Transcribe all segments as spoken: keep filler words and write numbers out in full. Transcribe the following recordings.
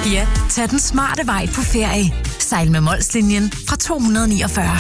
Ja, tag den smarte vej på ferie. Sejl med Molslinjen fra to hundrede niogfyrre.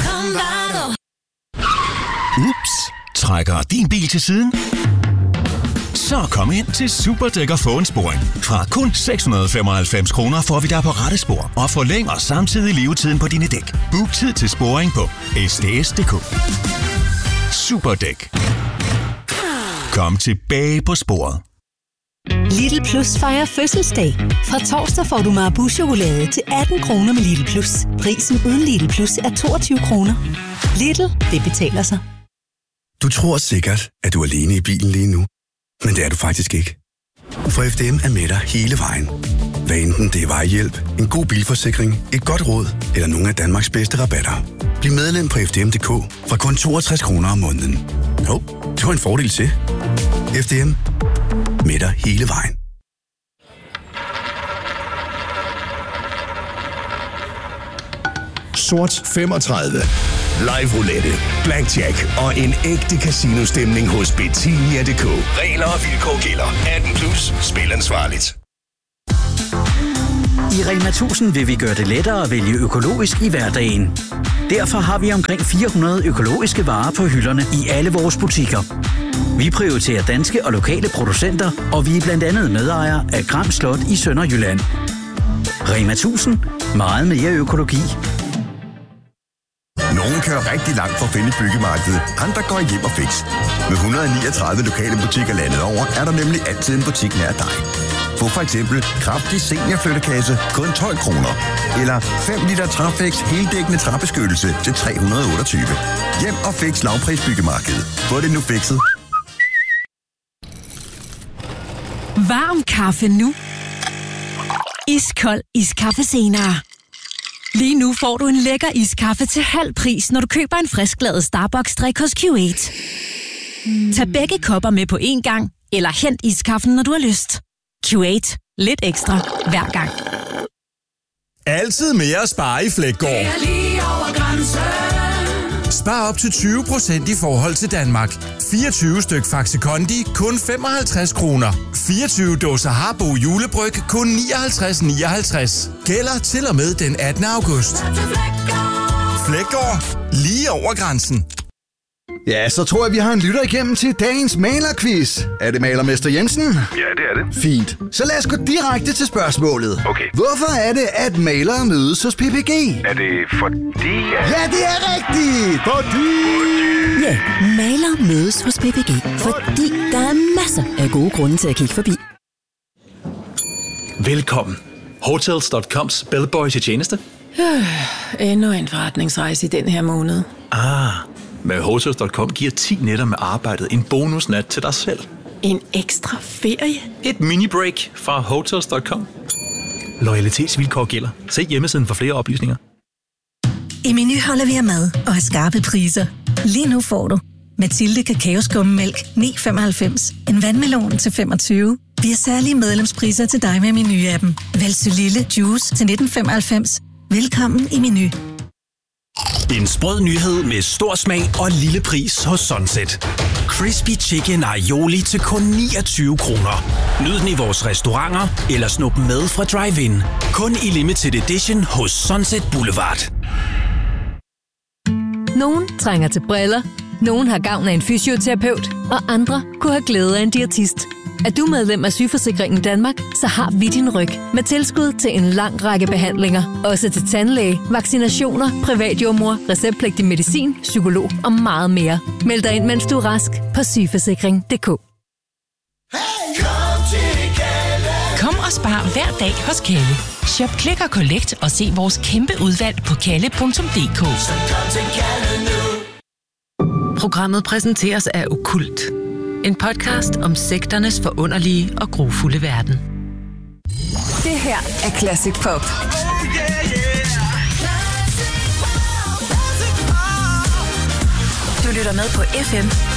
Ups, trækker din bil til siden? Så kom ind til Superdæk og få en sporing. Fra kun seks hundrede og femoghalvfems kroner får vi dig på rette spor og forlænger samtidig levetiden på dine dæk. Book tid til sporing på s d s punktum d k. Superdæk. Kom tilbage på sporet. Lidl Plus fejrer fødselsdag. Fra torsdag får du Marabou-chokolade til atten kroner med Lidl Plus. Prisen uden Lidl Plus er toogtyve kroner. Lidl, det betaler sig. Du tror sikkert, at du er alene i bilen lige nu. Men det er du faktisk ikke. For F D M er med dig hele vejen. Hvad enten det er vejhjælp, en god bilforsikring, et godt råd eller nogle af Danmarks bedste rabatter. Bliv medlem på f d m punktum d k fra kun toogtres kroner om måneden. Jo, det var en fordel til. F D M. Med dig hele vejen. Sort femogtredive. Live roulette, blackjack og en ægte casino-stemning hos Betinia punktum d k. Regler og vilkår gælder. atten plus. Spil ansvarligt. I Rema tusind vil vi gøre det lettere at vælge økologisk i hverdagen. Derfor har vi omkring fire hundrede økologiske varer på hylderne i alle vores butikker. Vi prioriterer danske og lokale producenter, og vi er blandt andet medejere af Gram Slot i Sønderjylland. Rema tusind. Meget mere økologi. Nogle kører rigtig langt for at finde byggemarkedet, andre går hjem og fix. Med et hundrede og niogtredive lokale butikker landet over, er der nemlig altid en butik nær dig. Få for eksempel kraftig seniorflyttekasse kun tolv kroner. Eller fem liter Trafex heldækkende træbeskyttelse til tre hundrede og otteogtyve. Hjem og fix lavprisbyggemarkedet. Få det nu fikset. Varm kaffe nu. Iskold iskaffe senere. Lige nu får du en lækker iskaffe til halv pris, når du køber en frisklavet Starbucks-drik hos Q otte. Mm. Tag begge kopper med på én gang, eller hent iskaffen, når du har lyst. Q otte. Lidt ekstra hver gang. Altid mere at spare i Flækgaard. Spar op til tyve procent i forhold til Danmark. fireogtyve styk Faxe Kondi, kun femoghalvtreds kroner. fireogtyve dåser Harbo julebryg, kun nioghalvtreds nioghalvtreds. Gælder til og med den attende august. Flækgaard. Lige over grænsen. Ja, så tror jeg, vi har en lytter igennem til dagens malerquiz. Er det malermester Jensen? Ja, det er det. Fint. Så lad os gå direkte til spørgsmålet. Okay. Hvorfor er det, at malere mødes hos P P G? Er det fordi... At... Ja, det er rigtigt! Fordi... Ja, malere mødes hos P P G, fordi der er masser af gode grunde til at kigge forbi. Velkommen. Hotels punktum coms bellboy til tjeneste. Øh, endnu en forretningsrejse i den her måned. Ah... Med Hotels punktum com giver ti nætter med arbejdet en bonusnat til dig selv. En ekstra ferie? Et mini-break fra Hotels punktum com. Loyalitetsvilkår gælder. Se hjemmesiden for flere oplysninger. I Meny holder vi af mad og har skarpe priser. Lige nu får du Mathilde kakaoskummemælk ni komma femoghalvfems, en vandmelon til femogtyve. Vi har særlige medlemspriser til dig med Meny-appen. Vælg Lille Juice til nitten femoghalvfems. Velkommen i Meny. En sprød nyhed med stor smag og lille pris hos Sunset. Crispy Chicken Aioli til kun niogtyve kroner. Nyd den i vores restauranter eller snup med fra drive-in. Kun i limited edition hos Sunset Boulevard. Nogen trænger til briller, nogen har gavn af en fysioterapeut, og andre kunne have glæde af en diætist. Er du medlem af Sygeforsikringen Danmark, så har vi din ryg med tilskud til en lang række behandlinger. Også til tandlæge, vaccinationer, privatjordmor, receptpligtig medicin, psykolog og meget mere. Meld dig ind, mens du er rask på sygeforsikring punktum d k. Kom og spar hver dag hos Kalle. Shop Click og Collect og se vores kæmpe udvalg på kalle punktum d k. Programmet præsenteres af Okkult. En podcast om sekternes forunderlige og grufulde verden. Det her er Classic Pop. Du lytter med på F M